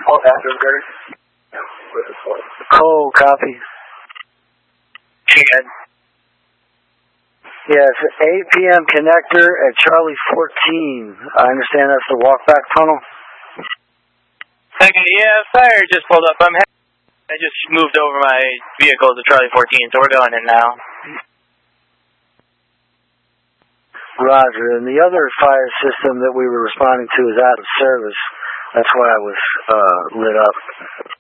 Oh, after Gary? Cole, copy. Good. Yeah, it's 8 p.m. connector at Charlie 14. I understand that's the walkback tunnel. Second, yeah, fire just pulled up. I just moved over my vehicle to Charlie 14, so we're going in now. Roger, and the other fire system that we were responding to is out of service. That's why I was lit up.